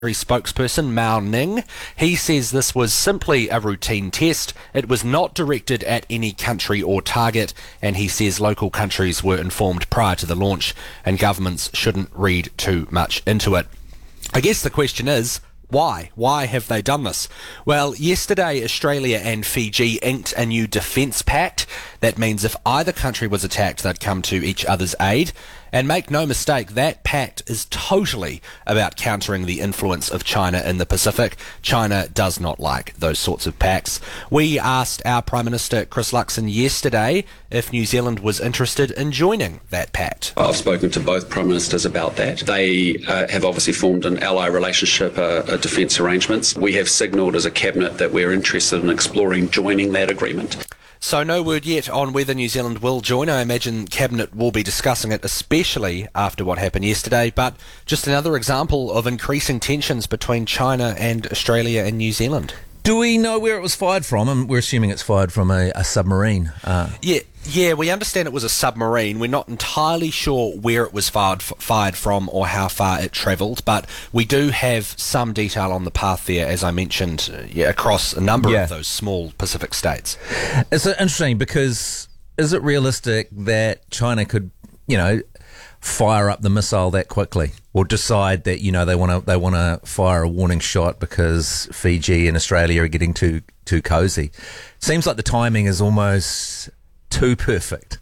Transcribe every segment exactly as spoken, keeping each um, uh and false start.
spokesperson Mao Ning. He says this was simply a routine test. It was not directed at any country or target, and he says local countries were informed prior to the launch and governments shouldn't read too much into it. I guess the question is, why? Why have they done this? Well, yesterday Australia and Fiji inked a new defence pact. That means if either country was attacked, they'd come to each other's aid. And make no mistake, that pact is totally about countering the influence of China in the Pacific. China does not like those sorts of pacts. We asked our Prime Minister, Chris Luxon, yesterday if New Zealand was interested in joining that pact. I've spoken to both Prime Ministers about that. They uh, have obviously formed an ally relationship, uh, uh, defence arrangements. We have signalled as a cabinet that we're interested in exploring joining that agreement. So no word yet on whether New Zealand will join. I imagine Cabinet will be discussing it, especially after what happened yesterday. But just another example of increasing tensions between China and Australia and New Zealand. Do we know where it was fired from? And we're assuming it's fired from a, a submarine. Uh. Yeah, yeah, we understand it was a submarine. We're not entirely sure where it was fired, fired from or how far it travelled, but we do have some detail on the path there, as I mentioned, uh, yeah, across a number yeah. of those small Pacific states. It's interesting because is it realistic that China could, you know, fire up the missile that quickly, or decide that, you know, they want to they want to fire a warning shot because Fiji and Australia are getting too too cozy? Seems like the timing is almost too perfect.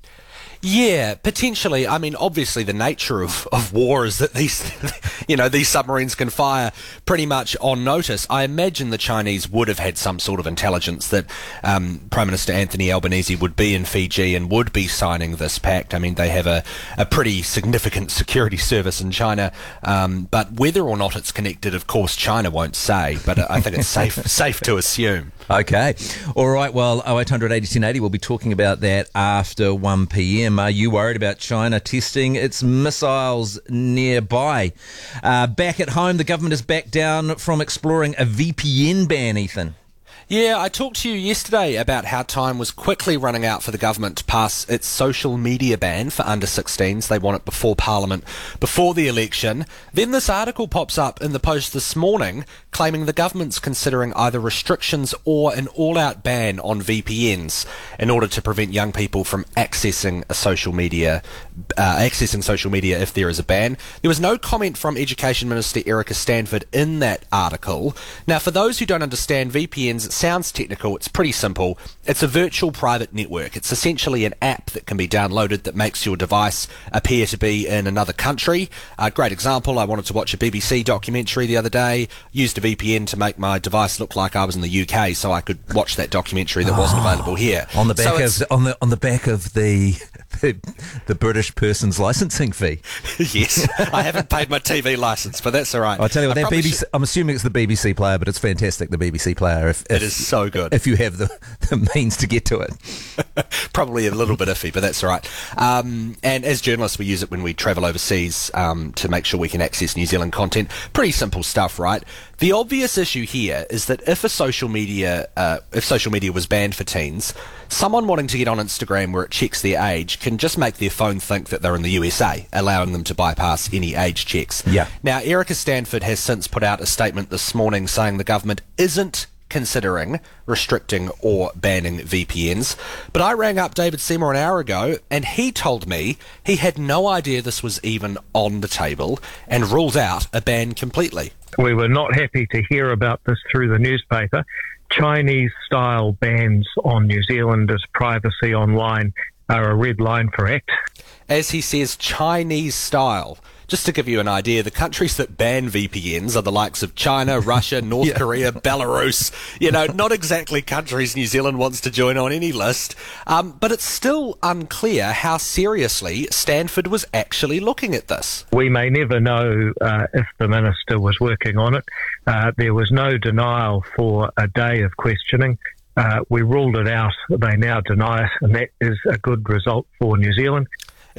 Yeah, potentially. I mean, obviously the nature of, of war is that these, you know, these submarines can fire pretty much on notice. I imagine the Chinese would have had some sort of intelligence that um, Prime Minister Anthony Albanese would be in Fiji and would be signing this pact. I mean, they have a, a pretty significant security service in China, um, but whether or not it's connected, of course, China won't say, but I think it's safe safe to assume. Okay. All right. Well, oh eight hundred eighty ten eighty, we'll be talking about that after one p.m. Are you worried about China testing its missiles nearby? Uh, back at home, the government has backed down from exploring a V P N ban, Ethan. Yeah, I talked to you yesterday about how time was quickly running out for the government to pass its social media ban for under sixteens. They want it before Parliament, before the election. Then this article pops up in the Post this morning claiming the government's considering either restrictions or an all-out ban on V P Ns in order to prevent young people from accessing a social media, uh, accessing social media if there is a ban. There was no comment from Education Minister Erica Stanford in that article. Now, for those who don't understand, V P Ns, it sounds technical, it's pretty simple. It's a virtual private network. It's essentially an app that can be downloaded that makes your device appear to be in another country. A great example, I wanted to watch a B B C documentary the other day, used a V P N to make my device look like I was in the U K so I could watch that documentary that oh, wasn't available here. On the back so of on the on the back of the the, the British person's licensing fee. Yes, I haven't paid my T V licence, but that's all right. I'll tell you what, I that B B C, should... I'm assuming it's the B B C player, but it's fantastic, the B B C player. If, if, it is so good. If you have the, the means to get to it. Probably a little bit iffy, but that's all right. Um, and as journalists, we use it when we travel overseas um, to make sure we can access New Zealand content. Pretty simple stuff, right? The obvious issue here is that if a social media, uh, if social media was banned for teens, someone wanting to get on Instagram where it checks their age can just make their phone think that they're in the U S A, allowing them to bypass any age checks. Yeah. Now, Erica Stanford has since put out a statement this morning saying the government isn't considering restricting or banning V P Ns. But I rang up David Seymour an hour ago and he told me he had no idea this was even on the table and ruled out a ban completely. We were not happy to hear about this through the newspaper. Chinese-style bans on New Zealanders' privacy online are a red line for ACT. As he says, Chinese style. Just to give you an idea, the countries that ban V P Ns are the likes of China, Russia, North yeah. Korea, Belarus. You know, not exactly countries New Zealand wants to join on any list. Um, but it's still unclear how seriously Stanford was actually looking at this. We may never know uh, if the minister was working on it. Uh, there was no denial for a day of questioning. Uh, we ruled it out. They now deny it, and that is a good result for New Zealand.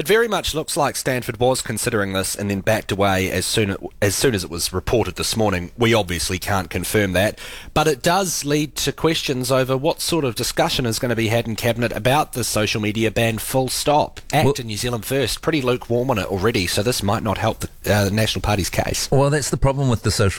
It very much looks like Stanford was considering this and then backed away as soon as soon as it was reported this morning. We obviously can't confirm that, but it does lead to questions over what sort of discussion is going to be had in Cabinet about the social media ban full stop. ACT Well, in New Zealand First, pretty lukewarm on it already, so this might not help the, uh, the National Party's case. Well, that's the problem with the social